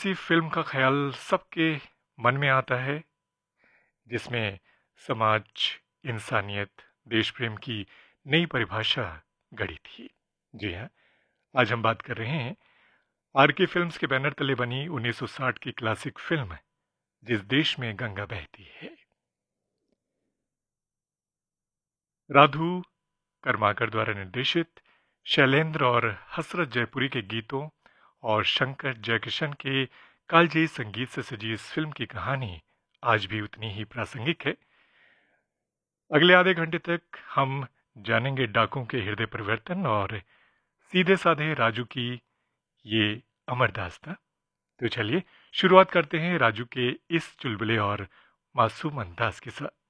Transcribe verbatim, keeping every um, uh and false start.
ऐसी फिल्म का ख्याल सबके मन में आता है जिसमें समाज, इंसानियत, देश प्रेम की नई परिभाषा गढ़ी थी। जी हाँ, आज हम बात कर रहे हैं आर के फिल्म्स के बैनर तले बनी उन्नीस सौ साठ की क्लासिक फिल्म जिस देश में गंगा बहती है। राधु कर्माकर द्वारा निर्देशित, शैलेंद्र और हसरत जयपुरी के गीतों और शंकर जयकिशन के कालजयी संगीत से सजी इस फिल्म की कहानी आज भी उतनी ही प्रासंगिक है। अगले आधे घंटे तक हम जानेंगे डाकुओं के हृदय परिवर्तन और सीधे साधे राजू की ये अमर दास्तां। तो चलिए शुरुआत करते हैं राजू के इस चुलबुले और मासूम अंदाज के साथ।